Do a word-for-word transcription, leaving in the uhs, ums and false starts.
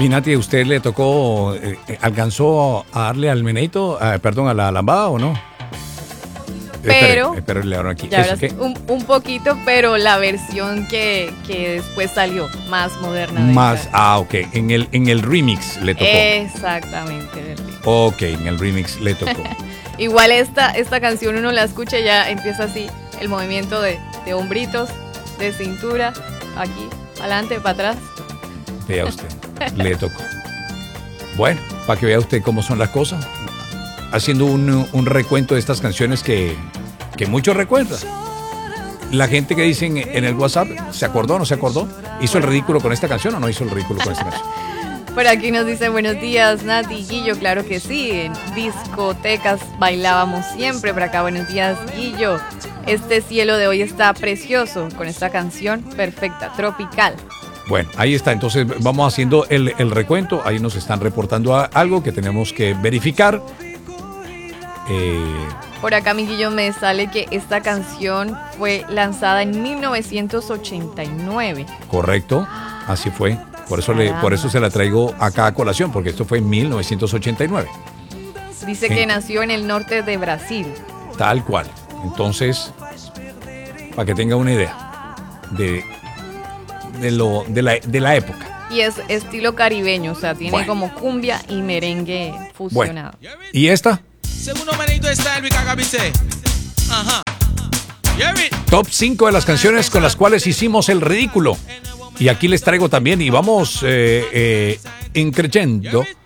Y Nati, ¿usted le tocó, eh, alcanzó a darle al meneito, eh, perdón, a la lambada o no? Pero, espere, espere, le abro aquí. Ya ¿Eso verás, un, un poquito, pero la versión que, que después salió, más moderna. Más, ah, ok, en el, en el remix le tocó. Exactamente, en el remix. Ok, en el remix le tocó. Igual esta, esta canción uno la escucha y ya empieza así, el movimiento de, de hombritos, de cintura, aquí, adelante, para atrás. Vea usted, le tocó. Bueno, para que vea usted cómo son las cosas. Haciendo un, un recuento de estas canciones que, que muchos recuerdan. La gente que dicen en el WhatsApp, ¿se acordó o no se acordó? ¿Hizo el ridículo con esta canción o no hizo el ridículo con esta canción? Por aquí nos dice, buenos días, Nati y Guillo. Claro que sí, en discotecas bailábamos siempre. Por acá, buenos días, Guillo. Este cielo de hoy está precioso con esta canción perfecta, tropical. Bueno, ahí está. Entonces vamos haciendo el, el recuento. Ahí nos están reportando a, algo que tenemos que verificar. Eh, Por acá, mi Guillo, me sale que esta canción fue lanzada en mil novecientos ochenta y nueve. Correcto, así fue. Por eso, le, por eso se la traigo acá a colación, porque esto fue en mil novecientos ochenta y nueve. Dice que nació en el norte de Brasil. Tal cual. Entonces, para que tenga una idea de, de, lo, de, la, de la época. Y es estilo caribeño, o sea, tiene bueno. como cumbia y merengue fusionado. Bueno. ¿Y esta? Segundo merengue de style, Ajá. Top cinco de las canciones con las cuales hicimos el ridículo. Y aquí les traigo también, y vamos eh, eh, increyendo